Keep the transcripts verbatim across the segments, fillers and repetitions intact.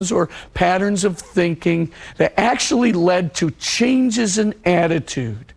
or patterns of thinking that actually led to changes in attitude.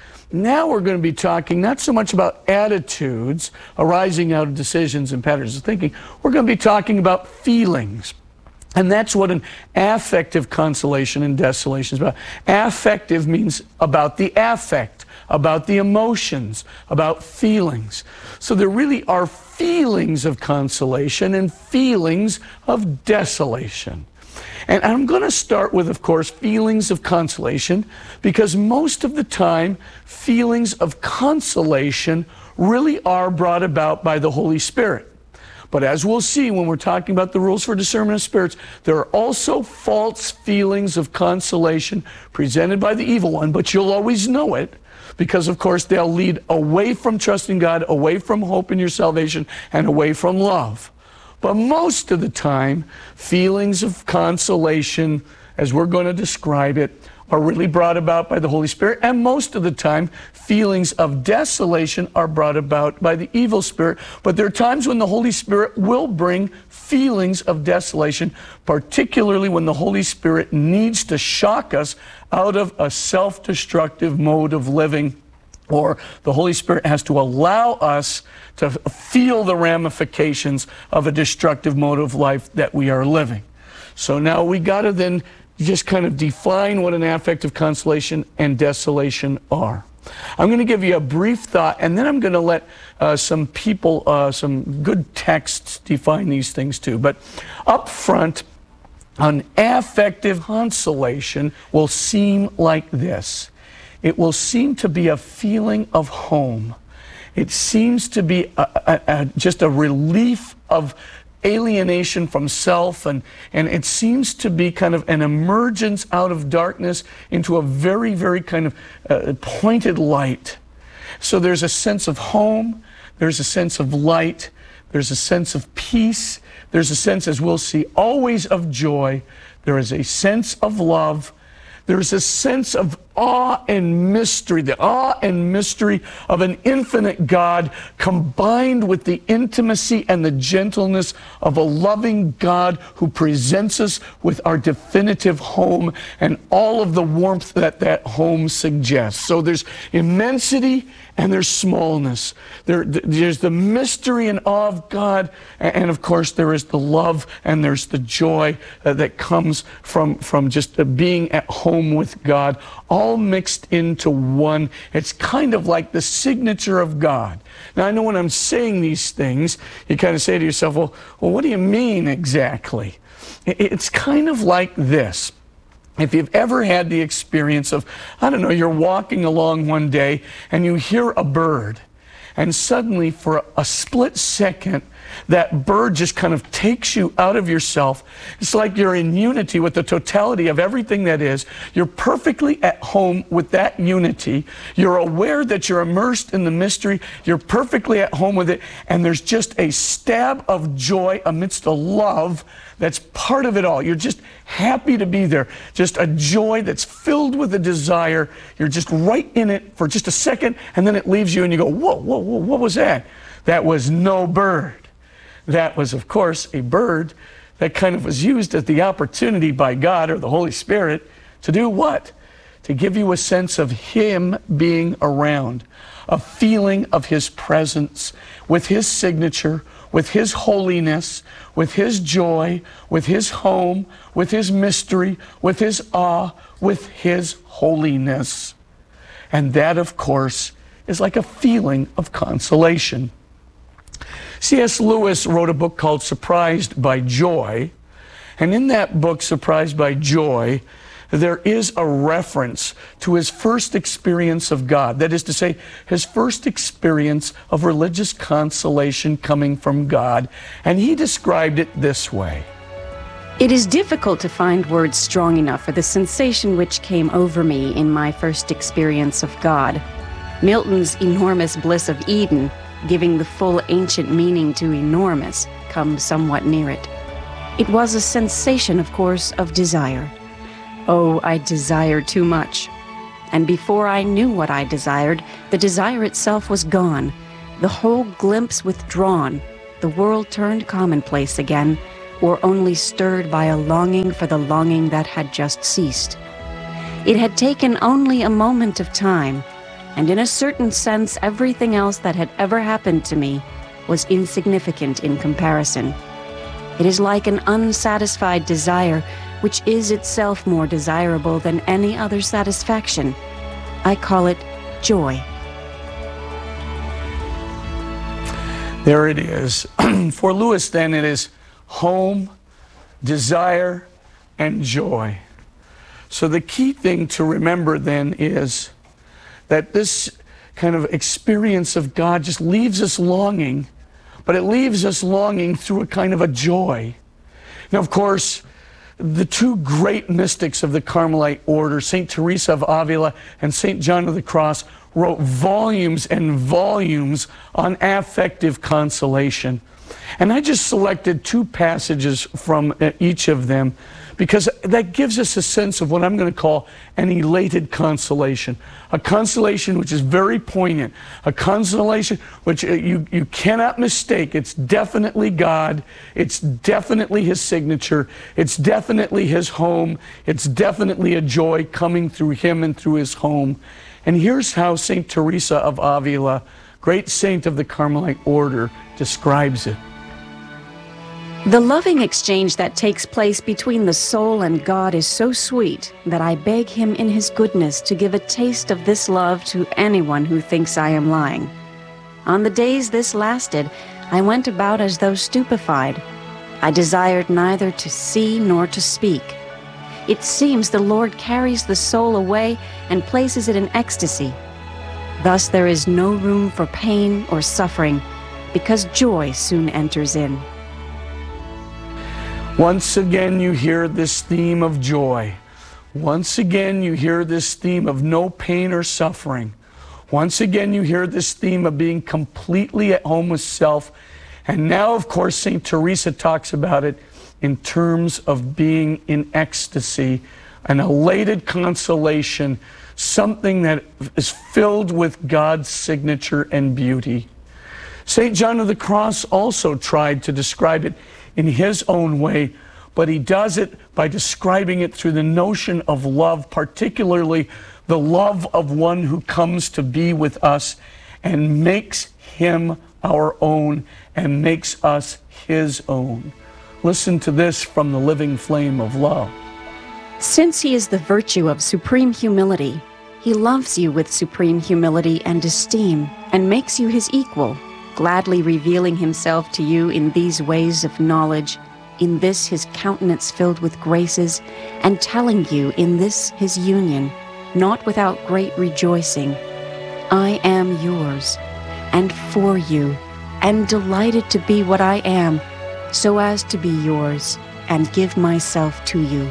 Now we're going to be talking not so much about attitudes arising out of decisions and patterns of thinking. We're going to be talking about feelings. And that's what an affective consolation and desolation is about. Affective means about the affect, about the emotions, about feelings. So there really are feelings of consolation and feelings of desolation. And I'm going to start with, of course, feelings of consolation, because most of the time, feelings of consolation really are brought about by the Holy Spirit. But as we'll see when we're talking about the rules for discernment of spirits, there are also false feelings of consolation presented by the evil one, but you'll always know it, because of course they'll lead away from trusting God, away from hope in your salvation, and away from love. But most of the time, feelings of consolation, as we're going to describe it, are really brought about by the Holy Spirit, and most of the time, feelings of desolation are brought about by the evil spirit. But there are times when the Holy Spirit will bring feelings of desolation, particularly when the Holy Spirit needs to shock us out of a self-destructive mode of living, or the Holy Spirit has to allow us to feel the ramifications of a destructive mode of life that we are living. So now we got to then just kind of define what an affective consolation and desolation are. I'm going to give you a brief thought, and then I'm going to let uh, some people, uh, some good texts define these things too. But up front, an affective consolation will seem like this. It will seem to be a feeling of home. It seems to be a, a, a, just a relief of alienation from self, and, and it seems to be kind of an emergence out of darkness into a very, very kind of uh, pointed light. So there's a sense of home, there's a sense of light, there's a sense of peace, there's a sense, as we'll see, always of joy, there is a sense of love, there's a sense of awe and mystery, the awe and mystery of an infinite God combined with the intimacy and the gentleness of a loving God who presents us with our definitive home and all of the warmth that that home suggests. So there's immensity and there's smallness. There, there's the mystery and awe of God, and of course there is the love and there's the joy uh, that comes from, from just uh, being at home with God, all mixed into one. It's kind of like the signature of God. Now, I know when I'm saying these things, you kind of say to yourself, well, well what do you mean exactly? It's kind of like this. If you've ever had the experience of, I don't know, you're walking along one day and you hear a bird, and suddenly for a split second, that bird just kind of takes you out of yourself. It's like you're in unity with the totality of everything that is. You're perfectly at home with that unity. You're aware that you're immersed in the mystery. You're perfectly at home with it. And there's just a stab of joy amidst a love that's part of it all. You're just happy to be there. Just a joy that's filled with a desire. You're just right in it for just a second, and then it leaves you and you go, whoa, whoa, whoa, what was that? That was no bird. That was, of course, a bird that kind of was used as the opportunity by God or the Holy Spirit to do what? To give you a sense of Him being around, a feeling of His presence with His signature, with His holiness, with His joy, with His home, with His mystery, with His awe, with His holiness. And that, of course, is like a feeling of consolation. C S Lewis wrote a book called Surprised by Joy, and in that book, Surprised by Joy, there is a reference to his first experience of God. That is to say, his first experience of religious consolation coming from God, and he described it this way. It is difficult to find words strong enough for the sensation which came over me in my first experience of God. Milton's enormous bliss of Eden, giving the full ancient meaning to enormous, comes somewhat near it. It was a sensation, of course, of desire. Oh, I desired too much. And before I knew what I desired, the desire itself was gone, the whole glimpse withdrawn, the world turned commonplace again, or only stirred by a longing for the longing that had just ceased. It had taken only a moment of time, and in a certain sense everything else that had ever happened to me was insignificant in comparison. It is like an unsatisfied desire, which is itself more desirable than any other satisfaction. I call it joy. There it is. For Lewis, then, it is home, desire, and joy. So the key thing to remember then is that this kind of experience of God just leaves us longing, but it leaves us longing through a kind of a joy. Now, of course, the two great mystics of the Carmelite order, Saint Teresa of Avila and Saint John of the Cross, wrote volumes and volumes on affective consolation. And I just selected two passages from each of them because that gives us a sense of what I'm going to call an elated consolation. A consolation which is very poignant. A consolation which you, you cannot mistake. It's definitely God. It's definitely His signature. It's definitely His home. It's definitely a joy coming through Him and through His home. And here's how Saint Teresa of Avila, great saint of the Carmelite order, describes it. The loving exchange that takes place between the soul and God is so sweet that I beg Him in His goodness to give a taste of this love to anyone who thinks I am lying. On the days this lasted, I went about as though stupefied. I desired neither to see nor to speak. It seems the Lord carries the soul away and places it in ecstasy. Thus there is no room for pain or suffering, because joy soon enters in. Once again you hear this theme of joy. Once again you hear this theme of no pain or suffering. Once again you hear this theme of being completely at home with self. And now, of course, Saint Teresa talks about it in terms of being in ecstasy, an elated consolation, something that is filled with God's signature and beauty. Saint John of the Cross also tried to describe it in his own way, but he does it by describing it through the notion of love, particularly the love of one who comes to be with us and makes Him our own and makes us His own. Listen to this from the living flame of love. Since He is the virtue of supreme humility, He loves you with supreme humility and esteem and makes you His equal, gladly revealing Himself to you in these ways of knowledge, in this His countenance filled with graces, and telling you in this His union, not without great rejoicing, I am yours, and for you, and delighted to be what I am, so as to be yours, and give myself to you.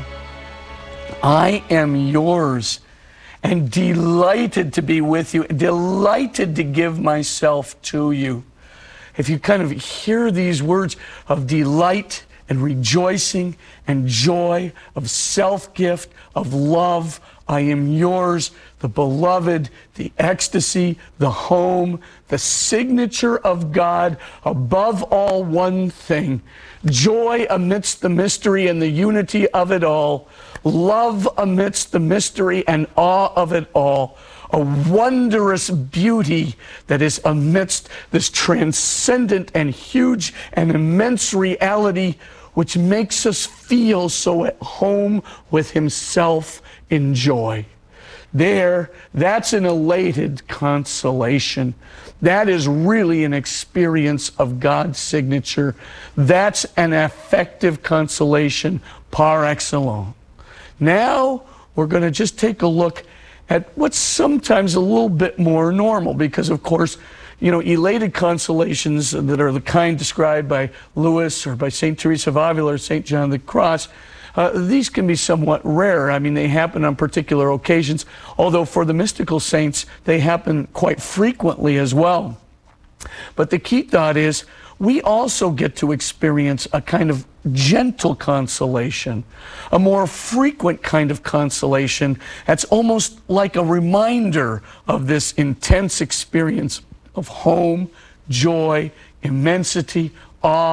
I am yours, and delighted to be with you, delighted to give myself to you. If you kind of hear these words of delight and rejoicing and joy, of self-gift, of love, I am yours, the beloved, the ecstasy, the home, the signature of God, above all one thing, joy amidst the mystery and the unity of it all, love amidst the mystery and awe of it all, a wondrous beauty that is amidst this transcendent and huge and immense reality which makes us feel so at home with Himself in joy. There, that's an elated consolation. That is really an experience of God's signature. That's an affective consolation par excellence. Now, we're going to just take a look at what's sometimes a little bit more normal, because of course, you know, elated consolations that are the kind described by Lewis or by Saint Teresa of Avila or Saint John of the Cross, uh, these can be somewhat rare. I mean, they happen on particular occasions, although for the mystical saints, they happen quite frequently as well. But the key thought is, we also get to experience a kind of gentle consolation, a more frequent kind of consolation that's almost like a reminder of this intense experience of home, joy, immensity, awe,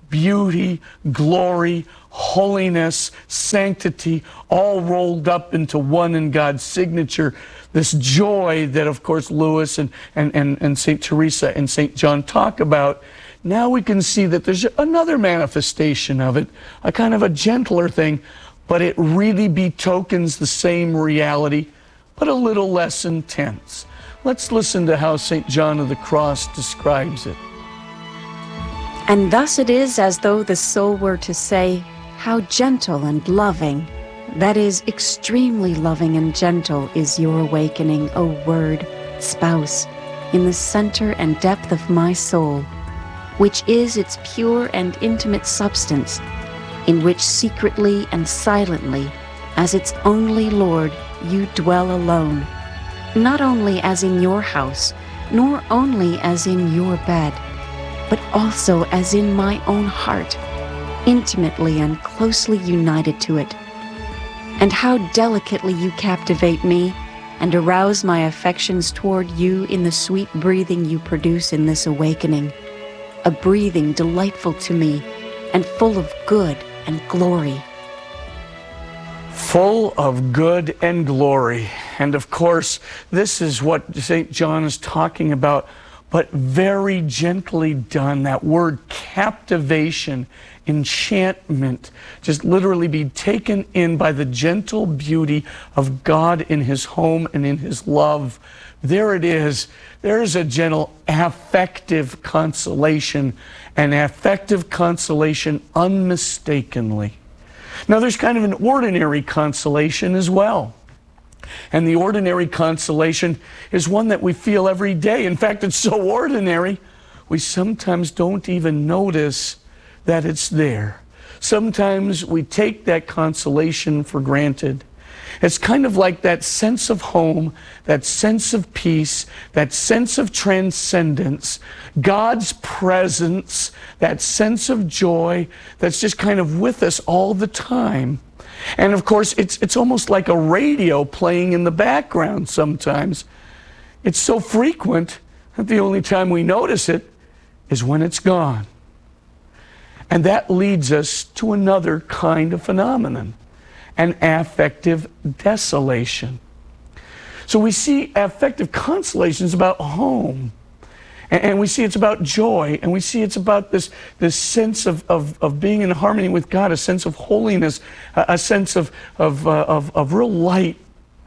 beauty, glory, holiness, sanctity, all rolled up into one in God's signature. This joy that, of course, Lewis and, and, and, and Saint Teresa and Saint John talk about. Now we can see that there's another manifestation of it, a kind of a gentler thing, but it really betokens the same reality, but a little less intense. Let's listen to how Saint John of the Cross describes it. And thus it is as though the soul were to say, how gentle and loving, that is, extremely loving and gentle is your awakening, O Word, Spouse, in the center and depth of my soul, which is its pure and intimate substance, in which secretly and silently, as its only Lord, you dwell alone, not only as in your house, nor only as in your bed, but also as in my own heart, intimately and closely united to it. And how delicately you captivate me and arouse my affections toward you in the sweet breathing you produce in this awakening, a breathing delightful to me and full of good and glory. Full of good and glory. And of course, this is what Saint John is talking about, but very gently done. That word captivation, enchantment, just literally be taken in by the gentle beauty of God in his home and in his love. There it is. There is a gentle affective consolation, and affective consolation unmistakably. Now there's kind of an ordinary consolation as well. And the ordinary consolation is one that we feel every day. In fact, it's so ordinary, we sometimes don't even notice that it's there. Sometimes we take that consolation for granted. It's kind of like that sense of home, that sense of peace, that sense of transcendence, God's presence, that sense of joy that's just kind of with us all the time. And of course, it's, it's almost like a radio playing in the background sometimes. It's so frequent that the only time we notice it is when it's gone. And that leads us to another kind of phenomenon, an affective desolation. So we see affective consolation is about home. And, and we see it's about joy. And we see it's about this, this sense of, of, of being in harmony with God, a sense of holiness, a, a sense of, of, uh, of, of real light.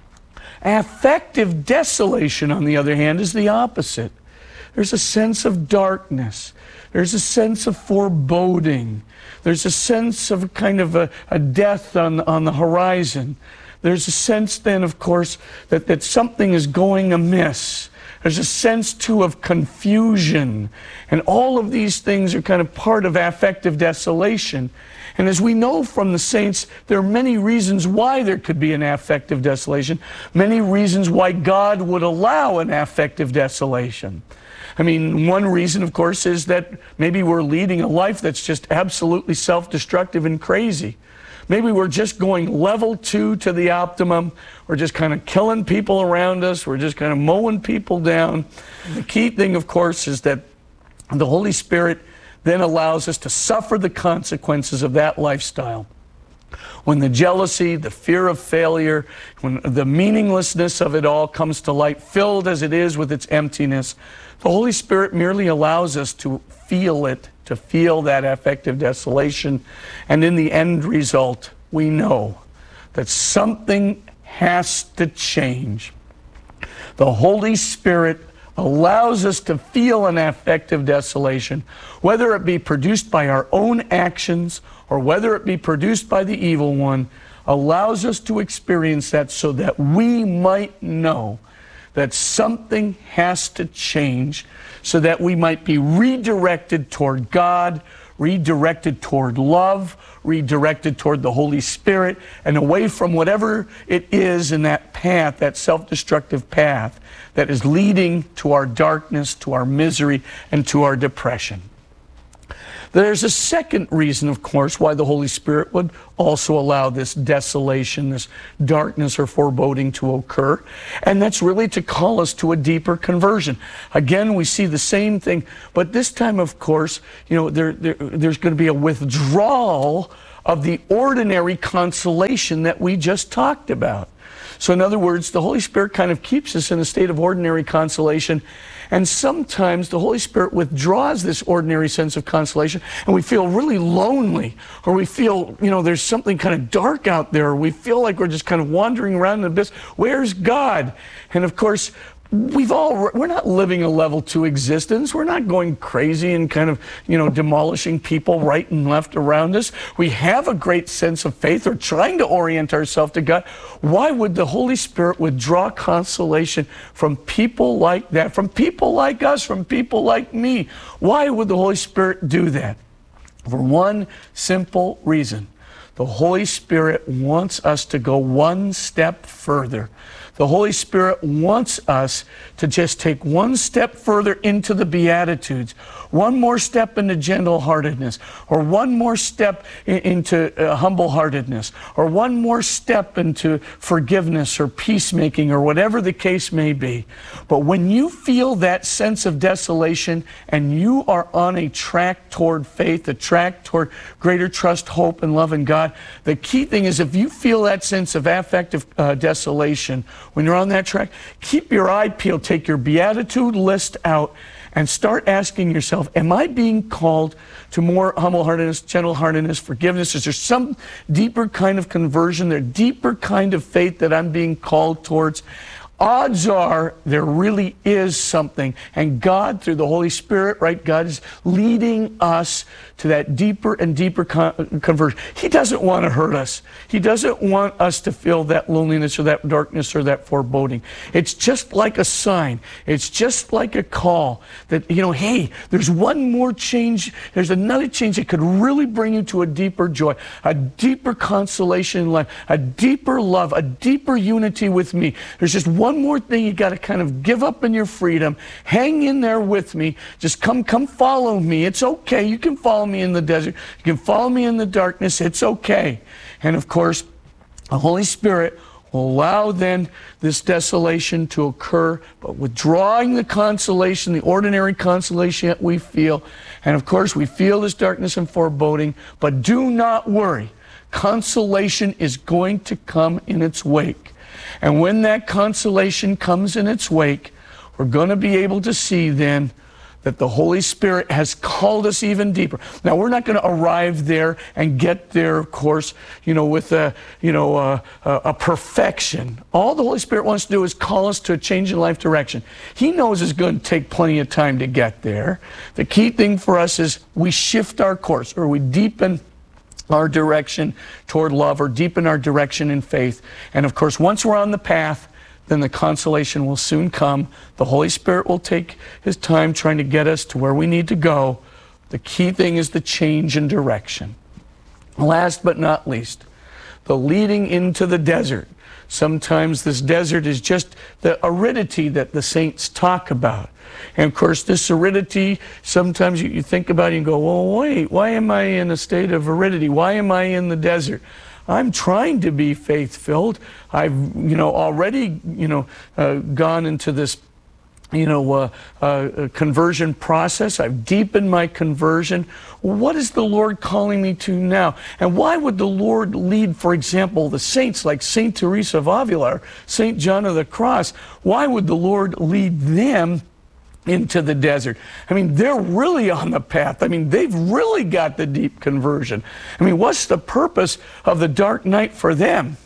Affective desolation, on the other hand, is the opposite. There's a sense of darkness. There's a sense of foreboding. There's a sense of kind of a, a death on, on the horizon. There's a sense then, of course, that, that something is going amiss. There's a sense, too, of confusion. And all of these things are kind of part of affective desolation. And as we know from the saints, there are many reasons why there could be an affective desolation, many reasons why God would allow an affective desolation. I mean, one reason, of course, is that maybe we're leading a life that's just absolutely self-destructive and crazy. Maybe we're just going level two to the optimum. We're just kind of killing people around us. We're just kind of mowing people down. The key thing, of course, is that the Holy Spirit then allows us to suffer the consequences of that lifestyle. When the jealousy, the fear of failure, when the meaninglessness of it all comes to light, filled as it is with its emptiness, the Holy Spirit merely allows us to feel it, to feel that affective desolation. And in the end result, we know that something has to change. The Holy Spirit allows us to feel an affective desolation, whether it be produced by our own actions or whether it be produced by the evil one, allows us to experience that so that we might know that something has to change, so that we might be redirected toward God, redirected toward love, redirected toward the Holy Spirit, and away from whatever it is in that path, that self-destructive path that is leading to our darkness, to our misery, and to our depression. There's a second reason, of course, why the Holy Spirit would also allow this desolation, this darkness or foreboding to occur, and that's really to call us to a deeper conversion. Again, we see the same thing, but this time, of course, you know, there, there there's going to be a withdrawal of the ordinary consolation that we just talked about. So in other words, the Holy Spirit kind of keeps us in a state of ordinary consolation, and sometimes the Holy Spirit withdraws this ordinary sense of consolation, and we feel really lonely, or we feel, you know, there's something kind of dark out there, or we feel like we're just kind of wandering around in the abyss. Where's God? And of course, we've all, we're not living a level two existence. We're not going crazy and kind of, you know, demolishing people right and left around us. We have a great sense of faith. We're trying to orient ourselves to God. Why would the Holy Spirit withdraw consolation from people like that, from people like us, from people like me? Why would the Holy Spirit do that? For one simple reason. The Holy Spirit wants us to go one step further. The Holy Spirit wants us to just take one step further into the Beatitudes, one more step into gentle-heartedness, or one more step in, into uh, humble-heartedness, or one more step into forgiveness or peacemaking, or whatever the case may be. But when you feel that sense of desolation and you are on a track toward faith, a track toward greater trust, hope, and love in God, the key thing is if you feel that sense of affective uh, desolation, when you're on that track, keep your eye peeled, take your beatitude list out, and start asking yourself, am I being called to more humble-heartedness, gentle-heartedness, forgiveness? Is there some deeper kind of conversion, there deeper kind of faith that I'm being called towards? Odds are there really is something, and God, through the Holy Spirit, right, God is leading us to that deeper and deeper con conversion. He doesn't want to hurt us. He doesn't want us to feel that loneliness or that darkness or that foreboding. It's just like a sign. It's just like a call that, you know, hey, there's one more change. There's another change that could really bring you to a deeper joy, a deeper consolation in life, a deeper love, a deeper unity with me. There's just one One more thing you got to kind of give up in your freedom. Hang in there with me. Just come, come follow me. It's okay. You can follow me in the desert. You can follow me in the darkness. It's okay. And of course, the Holy Spirit will allow then this desolation to occur, but withdrawing the consolation, the ordinary consolation that we feel. And of course, we feel this darkness and foreboding, but do not worry. Consolation is going to come in its wake. And when that consolation comes in its wake, we're going to be able to see then that the Holy Spirit has called us even deeper. Now, we're not going to arrive there and get there, of course, you know, with a, you know, a, a perfection. All the Holy Spirit wants to do is call us to a change in life direction. He knows it's going to take plenty of time to get there. The key thing for us is we shift our course, or we deepen our direction toward love, or deepen our direction in faith. And of course, once we're on the path, then the consolation will soon come. The Holy Spirit will take his time trying to get us to where we need to go. The key thing is the change in direction. Last but not least, the leading into the desert. Sometimes this desert is just the aridity that the saints talk about. And of course, this aridity, sometimes you, you think about it and go, well, wait, why am I in a state of aridity? Why am I in the desert? I'm trying to be faith-filled. I've, you know, already, you know, uh, gone into this, you know, uh, uh, conversion process. I've deepened my conversion. What is the Lord calling me to now? And why would the Lord lead, for example, the saints like Saint Teresa of Avila, or Saint John of the Cross? Why would the Lord lead them into the desert? I mean, they're really on the path. I mean, they've really got the deep conversion. I mean, what's the purpose of the dark night for them?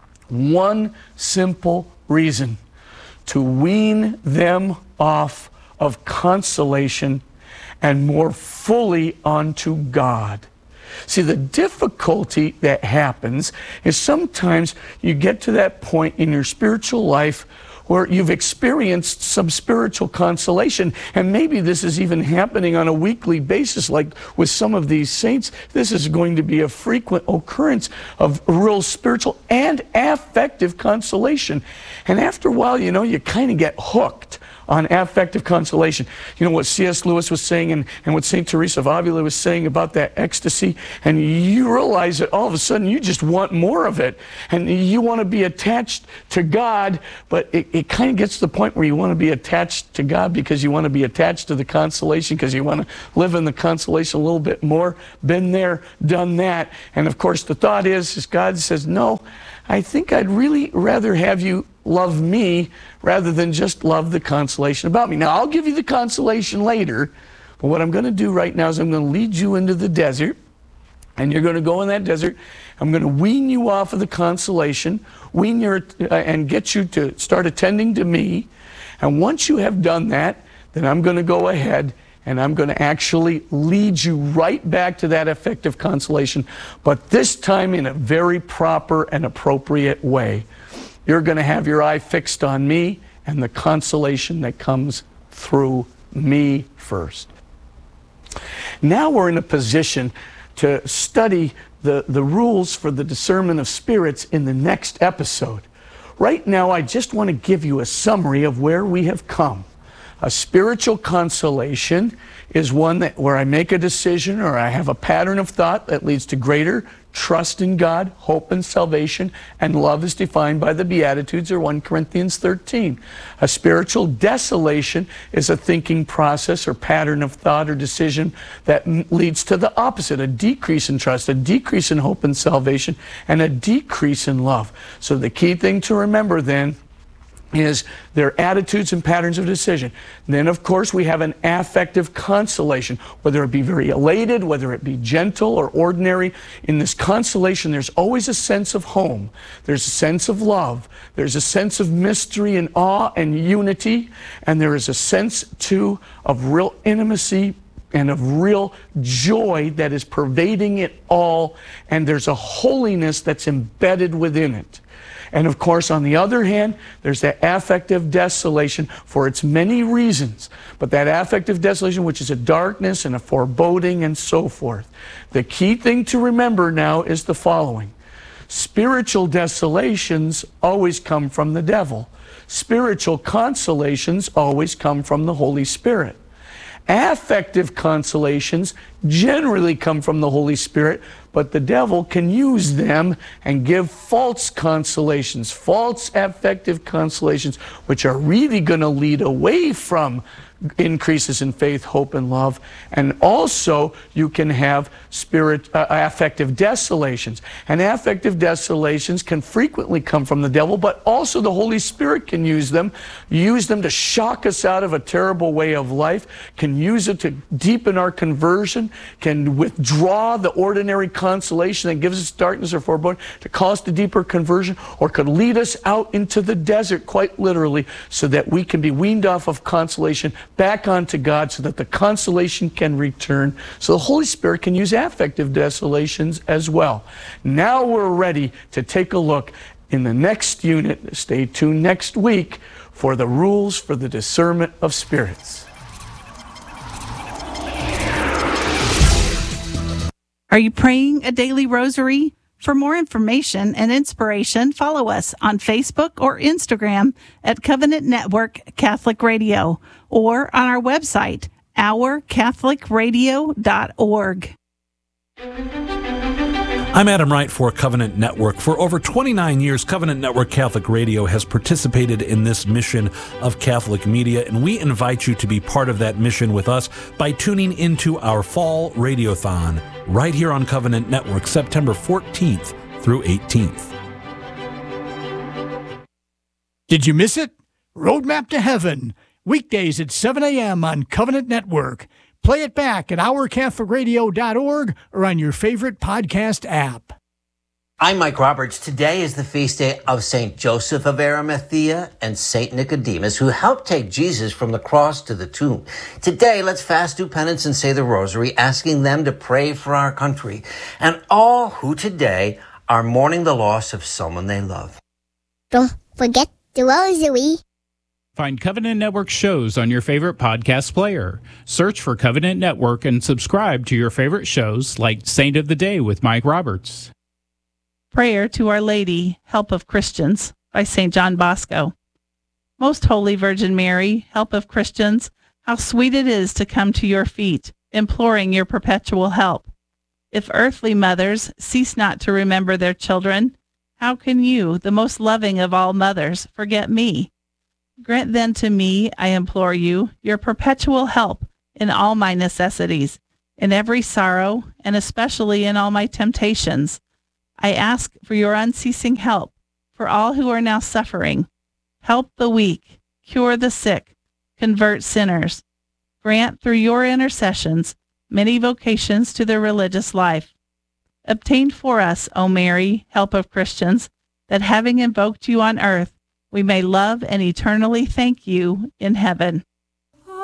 One simple reason: to wean them off of consolation and more fully onto God. See, the difficulty that happens is sometimes you get to that point in your spiritual life where you've experienced some spiritual consolation, and maybe this is even happening on a weekly basis, like with some of these saints. This is going to be a frequent occurrence of real spiritual and affective consolation. And after a while, you know, you kind of get hooked on affective consolation. You know what C S Lewis was saying and, and what Saint Teresa of Avila was saying about that ecstasy, and you realize that all of a sudden you just want more of it, and you want to be attached to God, but it, it kind of gets to the point where you want to be attached to God because you want to be attached to the consolation, because you want to live in the consolation a little bit more. Been there, done that. And of course the thought is, is God says, no, I think I'd really rather have you love me rather than just love the consolation about me. Now, I'll give you the consolation later, but what I'm going to do right now is I'm going to lead you into the desert, and you're going to go in that desert. I'm going to wean you off of the consolation, wean your, uh, and get you to start attending to me. And once you have done that, then I'm going to go ahead and I'm going to actually lead you right back to that effective consolation, but this time in a very proper and appropriate way. You're going to have your eye fixed on me and the consolation that comes through me first. Now we're in a position to study the, the rules for the discernment of spirits in the next episode. Right now, I just want to give you a summary of where we have come. A spiritual consolation is one that where I make a decision or I have a pattern of thought that leads to greater trust in God, hope and salvation, and love is defined by the Beatitudes or First Corinthians thirteen. A spiritual desolation is a thinking process or pattern of thought or decision that leads to the opposite, a decrease in trust, a decrease in hope and salvation, and a decrease in love. So the key thing to remember then is their attitudes and patterns of decision. Then, of course, we have an affective consolation, whether it be very elated, whether it be gentle or ordinary. In this consolation, there's always a sense of home. There's a sense of love. There's a sense of mystery and awe and unity. And there is a sense, too, of real intimacy and of real joy that is pervading it all. And there's a holiness that's embedded within it. And of course, on the other hand, there's that affective desolation for its many reasons. But that affective desolation, which is a darkness and a foreboding and so forth. The key thing to remember now is the following. Spiritual desolations always come from the devil. Spiritual consolations always come from the Holy Spirit. Affective consolations generally come from the Holy Spirit, but the devil can use them and give false consolations, false affective consolations, which are really going to lead away from increases in faith, hope, and love. And also, you can have spirit uh, affective desolations. And affective desolations can frequently come from the devil, but also the Holy Spirit can use them, use them to shock us out of a terrible way of life, can use it to deepen our conversion, can withdraw the ordinary consolation that gives us darkness or foreboding to cause the deeper conversion, or could lead us out into the desert, quite literally, so that we can be weaned off of consolation back onto God, so that the consolation can return. So the Holy Spirit can use affective desolations as well. Now we're ready to take a look in the next unit. Stay tuned next week for the rules for the discernment of spirits. Are you praying a daily rosary? For more information and inspiration, follow us on Facebook or Instagram at Covenant Network Catholic Radio, or on our website, our catholic radio dot org. I'm Adam Wright for Covenant Network. For over twenty-nine years, Covenant Network Catholic Radio has participated in this mission of Catholic media, and we invite you to be part of that mission with us by tuning into our Fall Radiothon right here on Covenant Network, September fourteenth through eighteenth. Did you miss it? Roadmap to Heaven, weekdays at seven a.m. on Covenant Network. Play it back at our catholic radio dot org or on your favorite podcast app. I'm Mike Roberts. Today is the feast day of Saint Joseph of Arimathea and Saint Nicodemus, who helped take Jesus from the cross to the tomb. Today, let's fast, do penance, and say the rosary, asking them to pray for our country and all who today are mourning the loss of someone they love. Don't forget the rosary. Find Covenant Network shows on your favorite podcast player. Search for Covenant Network and subscribe to your favorite shows like Saint of the Day with Mike Roberts. Prayer to Our Lady, Help of Christians by Saint John Bosco. Most Holy Virgin Mary, help of Christians, how sweet it is to come to your feet, imploring your perpetual help. If earthly mothers cease not to remember their children, how can you, the most loving of all mothers, forget me? Grant then to me, I implore you, your perpetual help in all my necessities, in every sorrow, and especially in all my temptations. I ask for your unceasing help for all who are now suffering. Help the weak, cure the sick, convert sinners. Grant through your intercessions many vocations to the religious life. Obtain for us, O Mary, help of Christians, that having invoked you on earth, we may love and eternally thank you in heaven.